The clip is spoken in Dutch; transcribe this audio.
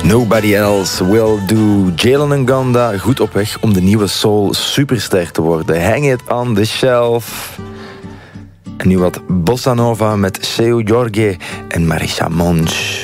Nobody Else Will Do. Jalen Nganda goed op weg om de nieuwe soul superster te worden. Hang It on the Shelf. En nu wat bossa nova met Seu Jorge en Marisa Monch.